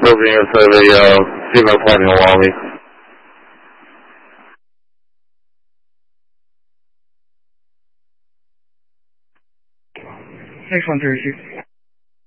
Moving into the female parking lobby. Next one, 36.